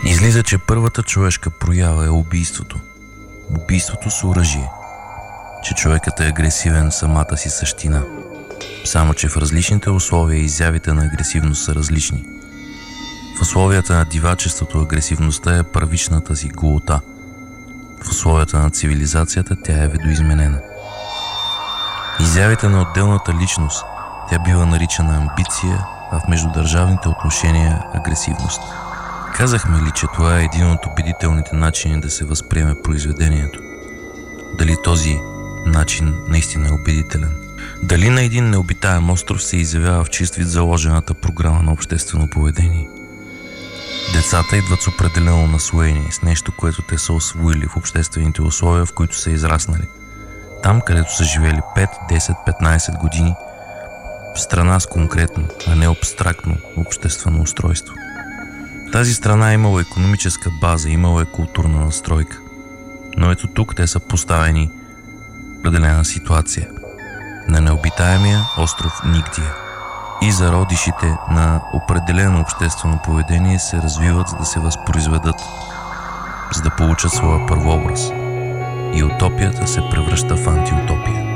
Излиза, че първата човешка проява е убийството. Убийството с оръжие. Че човекът е агресивен в самата си същина. Само че в различните условия изявите на агресивност са различни. В условията на дивачеството агресивността е първичната си голота. В условията на цивилизацията тя е видоизменена. Изявите на отделната личност тя бива наричана амбиция, а в междудържавните отношения агресивност. Казахме ли, че това е един от убедителните начини да се възприеме произведението? Дали този начин наистина е убедителен? Дали на един необитаем остров се изявява в чист вид заложената програма на обществено поведение? Децата идват с определено наслоение, с нещо, което те са освоили в обществените условия, в които са израснали. Там, където са живели 5, 10, 15 години, в страна с конкретно, а не абстрактно обществено устройство. Тази страна е имала икономическа база, имала е културна настройка. Но ето тук те са поставени в определена ситуация. На необитаемия остров Нигдия. И зародишите на определено обществено поведение се развиват, за да се възпроизведат, за да получат своя първообраз. И утопията се превръща в антиутопия.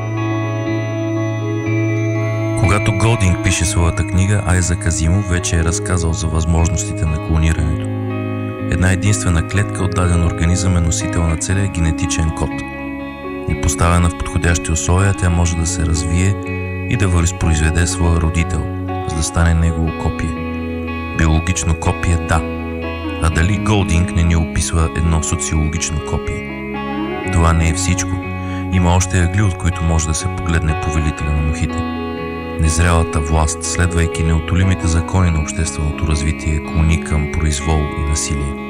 Когато Голдинг пише своята книга, Айзак Азимов вече е разказал за възможностите на клонирането. Една единствена клетка от даден организъм е носител на целия генетичен код. И поставена в подходящи условия, тя може да се развие и да възпроизведе своя родител, за да стане негово копие. Биологично копие – да. А дали Голдинг не ни описва едно социологично копие? Това не е всичко. Има още ъгли, от които може да се погледне повелителя на мухите. Незрялата власт, следвайки неотолимите закони на общественото развитие, клони към произвол и насилие.